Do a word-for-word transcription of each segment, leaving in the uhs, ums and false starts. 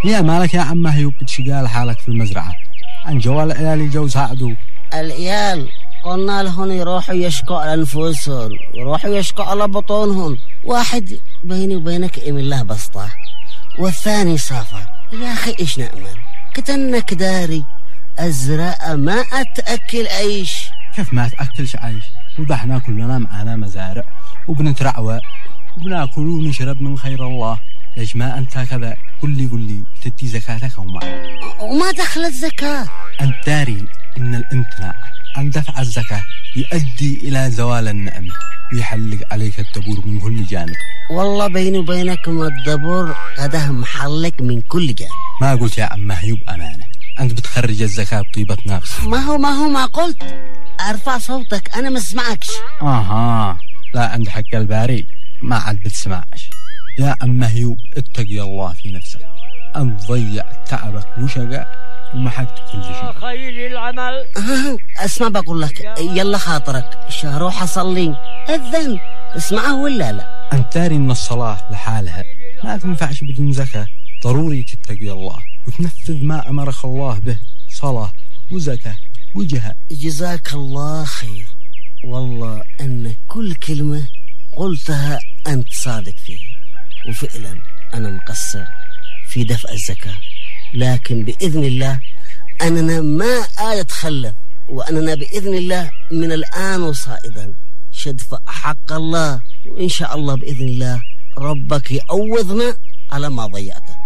يا مالك يا عم هيوب بتشقال حالك في المزرعة؟ عن جوال العيال جوز هعدو. العيال قلنا لهم يروحوا يشكوا على أنفسهم، يروحوا يشكوا على بطونهم. واحد بيني وبينك إيم الله بسطة، والثاني سافر. يا أخي إيش نأمل؟ كتنك داري أزرق ما أتأكل عيش. كيف ما أتأكلش عيش؟ وضحنا كلنا معنا مزارع وبنترعوى وبناكل ونشرب من خير الله. ليش ما أنت كذا؟ قل لي قل لي تدي زكاتك وما وما دخل الزكاة؟ أنت داري إن الامتناع عن دفع الزكاة يؤدي إلى زوال النعمة ويحلق عليك الدبور من كل جانب. والله بيني وبينك ما الدبور هذا محلك من كل جانب. ما قلت يا عم هيوب أمانة، أنت بتخرج الزكاة بطيبة نفس. ما هو ما هو ما قلت أرفع صوتك أنا ما اسمعكش. آها لا، عند حق الباري ما عاد بتسمعش. يا عم هيوب اتقي الله في نفسك، أنت ضيع تعبك وشقاء ومحكت كل شيء. خير العمل. اسمع بقول لك يلا خاطرك روح أصلي أذن اسمعه ولا لا؟ أنت داري إن الصلاة لحالها ما تنفعش بدون زكاة. ضروري تتقي الله وتنفذ ما أمرك الله به، صلاة وزكاة وجهاد. جزاك الله خير، والله أن كل كلمة قلتها أنت صادق فيها، وفعلا أنا مقصر في دفع الزكاة، لكن بإذن الله أننا ما أتخلف، وأننا بإذن الله من الآن وصائدا شدفع حق الله، وإن شاء الله بإذن الله ربك يعوضنا على ما ضيعته.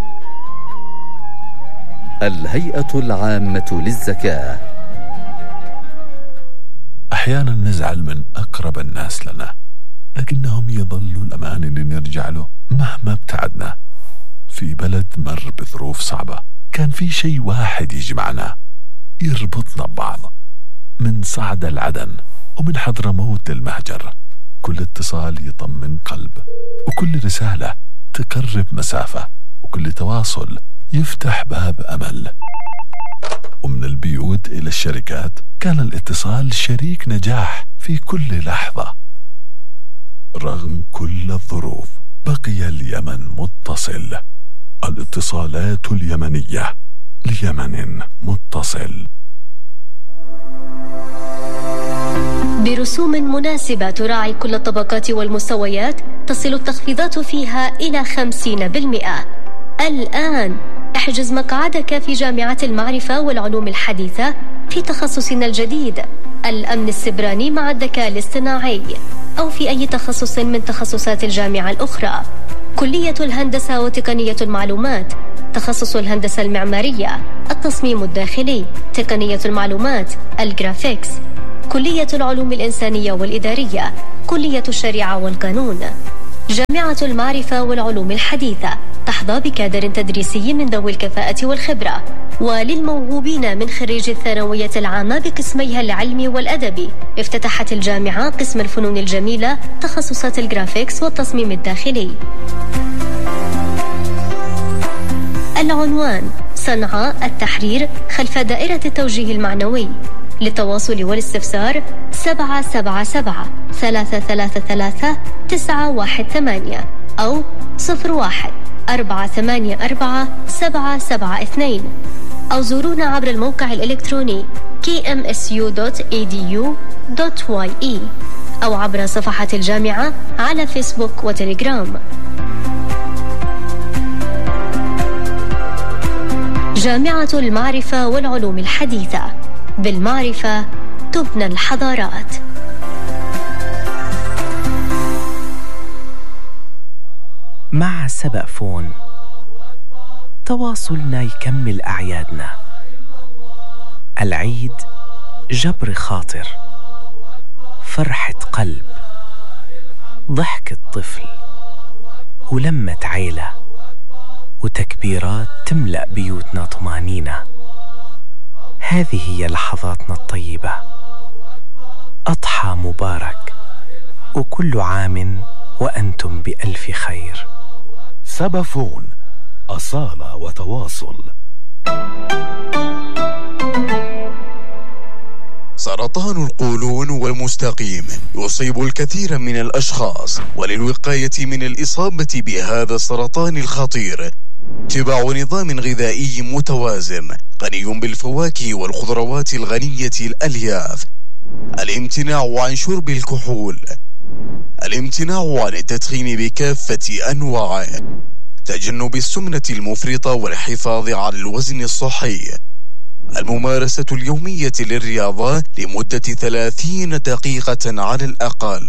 الهيئة العامة للزكاة. أحيانا نزعل من أقرب الناس لنا، لكنهم يظلوا الأمان اللي نرجع له مهما ابتعدنا. في بلد مر بظروف صعبة كان في شيء واحد يجمعنا يربطنا ببعض، من صعد العدن ومن حضرموت المهجر. كل اتصال يطمن قلب، وكل رسالة تقرب مسافة، وكل تواصل يفتح باب أمل. ومن البيوت إلى الشركات كان الاتصال شريك نجاح في كل لحظة. رغم كل الظروف بقي اليمن متصل. الاتصالات اليمنية ليمن متصل. برسوم مناسبة تراعي كل الطبقات والمستويات، تصل التخفيضات فيها إلى خمسين بالمئة. الآن احجز مقعدك في جامعة المعرفة والعلوم الحديثة في تخصصنا الجديد الأمن السبراني مع الذكاء الاصطناعي، أو في أي تخصص من تخصصات الجامعة الأخرى. كلية الهندسة وتقنية المعلومات، تخصص الهندسة المعمارية، التصميم الداخلي، تقنية المعلومات، الجرافيكس، كلية العلوم الإنسانية والإدارية، كلية الشريعة والقانون. جامعة المعرفة والعلوم الحديثة تحظى بكادر تدريسي من ذوي الكفاءة والخبرة. وللموهوبين من خريج الثانوية العامة بقسميها العلمي والأدبي، افتتحت الجامعة قسم الفنون الجميلة، تخصصات الجرافيكس والتصميم الداخلي. العنوان: صنعاء التحرير خلف دائرة التوجيه المعنوي. للتواصل والاستفسار سبعة سبعة سبعة ثلاثة ثلاثة ثلاثة تسعة واحد ثمانية أو صفر واحد أربعة ثمانية أربعة سبعة سبعة اثنين، أو زورونا عبر الموقع الإلكتروني كي إم إس يو دوت إي دي يو دوت واي إي أو عبر صفحة الجامعة على فيسبوك وتليجرام. جامعة المعرفة والعلوم الحديثة، بالمعرفة تبنى الحضارات. مع سبق فون تواصلنا يكمل أعيادنا. العيد جبر خاطر، فرحة قلب، ضحكة طفل، ولمة عيلة، وتكبيرات تملأ بيوتنا طمانينة. هذه هي لحظاتنا الطيبة. أضحى مبارك، وكل عام وأنتم بألف خير. سبفون، أصالة وتواصل. سرطان القولون والمستقيم يصيب الكثير من الأشخاص، وللوقاية من الإصابة بهذا السرطان الخطير اتباع نظام غذائي متوازن غني بالفواكه والخضروات الغنية الألياف، الامتناع عن شرب الكحول، الامتناع عن التدخين بكافة أنواعه، تجنب السمنة المفرطة والحفاظ على الوزن الصحي، الممارسة اليومية للرياضة لمدة ثلاثين دقيقة على الأقل.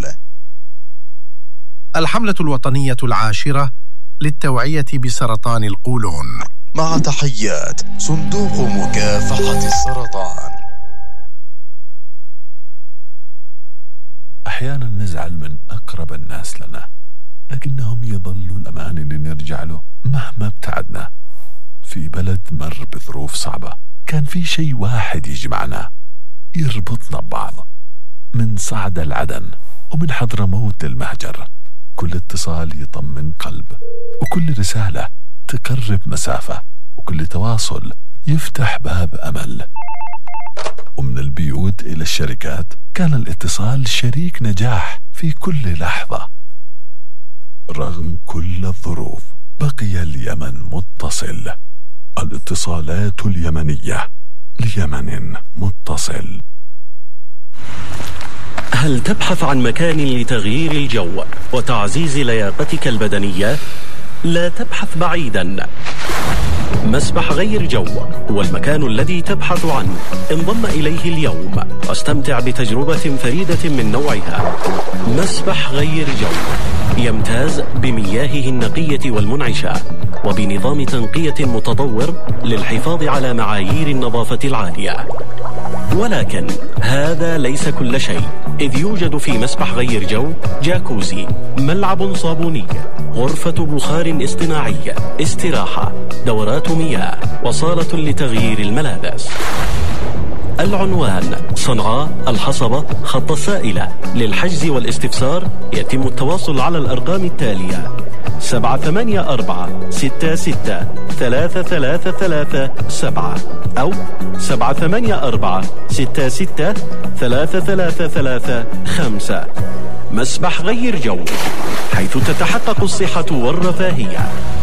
الحملة الوطنية العاشرة للتوعية بسرطان القولون. مع تحيات صندوق مكافحة السرطان. أحيانا نزعل من أقرب الناس لنا، لكنهم يظلوا الأمان اللي نرجع له مهما ابتعدنا. في بلد مر بظروف صعبة كان في شيء واحد يجمعنا يربطنا ببعض، من صعدة العدن ومن حضرموت المهجر. كل اتصال يطمن قلب، وكل رسالة تقرب مسافة، وكل تواصل يفتح باب أمل. ومن البيوت إلى الشركات كان الاتصال شريك نجاح في كل لحظة. رغم كل الظروف بقي اليمن متصل. الاتصالات اليمنية ليمن متصل. هل تبحث عن مكان لتغيير الجو وتعزيز لياقتك البدنية؟ لا تبحث بعيدا. مسبح غير جو هو المكان الذي تبحث عنه. انضم إليه اليوم واستمتع بتجربة فريدة من نوعها. مسبح غير جو يمتاز بمياهه النقية والمنعشة وبنظام تنقية متطور للحفاظ على معايير النظافة العالية. ولكن هذا ليس كل شيء، إذ يوجد في مسبح غير جو جاكوزي، ملعب صابوني، غرفة بخار اصطناعي، استراحة، دورات مياه، وصالة لتغيير الملابس. العنوان: صنعاء الحصبة خط السائلة. للحجز والاستفسار يتم التواصل على الأرقام التالية: سبعة ثمانية أربعة ستة ستة ثلاثة ثلاثة ثلاثة سبعة أو سبعة ثمانية أربعة ستة ستة ثلاثة ثلاثة ثلاثة خمسة. مسبح غير جو، حيث تتحقق الصحة والرفاهية.